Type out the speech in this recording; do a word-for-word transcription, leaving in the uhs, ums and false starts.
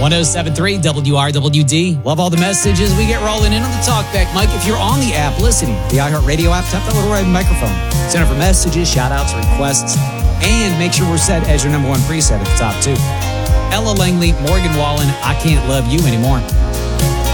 oh seven point three W R W D. Love all the messages we get rolling in on the talkback, Mike. If you're on the app listening, the iHeartRadio app, tap that little red microphone. Send it for messages, shout-outs, requests, and make sure we're set as your number one preset at the top, too. Ella Langley, Morgan Wallen, I Can't Love You Anymore.